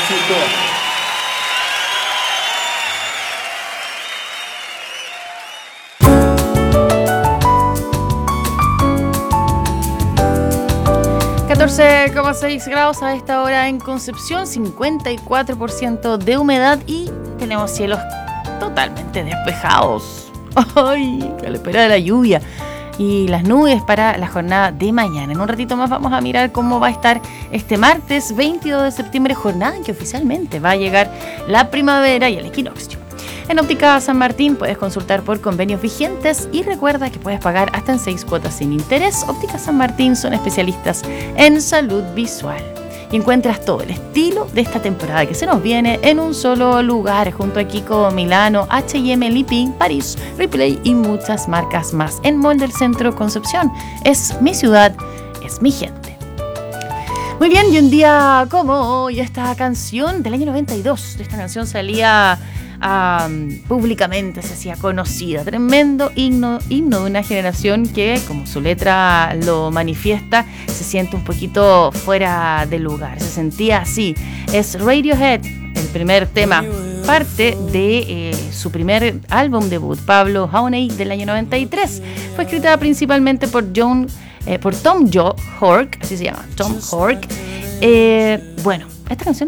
éxito. 14,6 grados a esta hora en Concepción, 54% de humedad y tenemos cielos totalmente despejados. ¡Ay! A la espera de la lluvia y las nubes para la jornada de mañana. En un ratito más vamos a mirar cómo va a estar este martes 22 de septiembre, jornada en que oficialmente va a llegar la primavera y el equinoccio. En Óptica San Martín puedes consultar por convenios vigentes y recuerda que puedes pagar hasta en 6 cuotas sin interés. Óptica San Martín son especialistas en salud visual. Y encuentras todo el estilo de esta temporada que se nos viene en un solo lugar, junto a Kiko Milano, H&M, Lipi, París, Ripley y muchas marcas más. En Mall del Centro Concepción. Es mi ciudad, es mi gente. Muy bien, y un día como hoy, esta canción del año 92. Esta canción salía públicamente, se hacía conocida. Tremendo himno de una generación que, como su letra lo manifiesta, se siente un poquito fuera de lugar. Se sentía así. Es Radiohead, el primer tema, parte de su primer álbum debut, Pablo Honey, del año 93. Fue escrita principalmente por Tom York, así se llama, Tom York. Bueno, esta canción